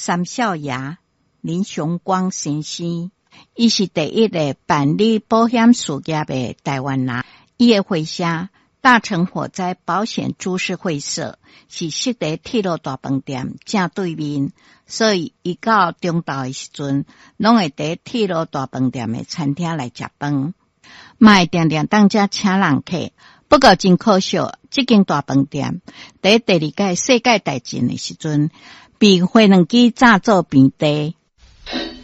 三少爷林雄光先生，伊是第一个办理保险事业的台湾人。伊的会社大成火灾保险株式会社是设在铁路大饭店正对面，所以伊到中昼的时阵，拢会在铁路大饭店的餐厅来食饭，嘛会定定当遮请人客。不过真可惜，这间大饭店在第二届世界大战的时阵，被火两机炸做平地。